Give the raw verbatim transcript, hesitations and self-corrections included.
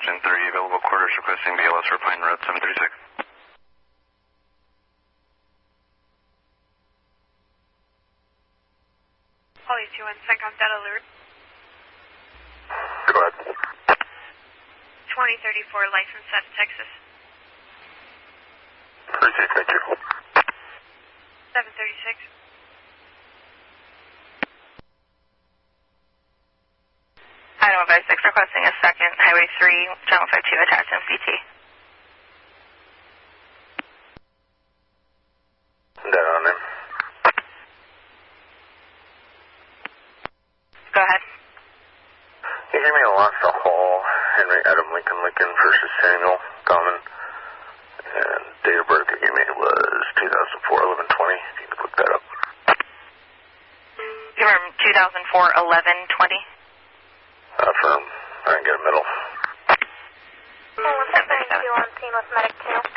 ten thirty, available quarters requesting B L S for Pine Road seven thirty-six. Holly two one Centcom Delta Alert. Go ahead. twenty thirty-four, license out of Texas. Appreciate it, thank you. seven thirty-six. Item one five six requesting a second, Highway three, Channel five two attached M C T. Dead on him. Go ahead. You gave me a loss to Hall, Henry Adam Lincoln Lincoln versus Samuel Common. And date of birth you gave me was two thousand four, eleven twenty. If you could look that up. Confirm two thousand four, eleven twenty. Affirm. I can get a middle. one six nine two on scene with medic two.